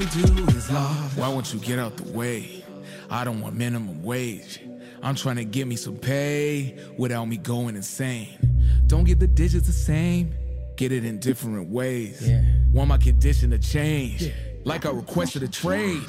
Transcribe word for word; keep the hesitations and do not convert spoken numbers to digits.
do is love. Why won't you get out the way? I don't want minimum wage. I'm trying to get me some pay without me going insane. Don't get the digits the same, get it in different ways. Yeah. Want my condition to change, yeah. Like I requested a trade.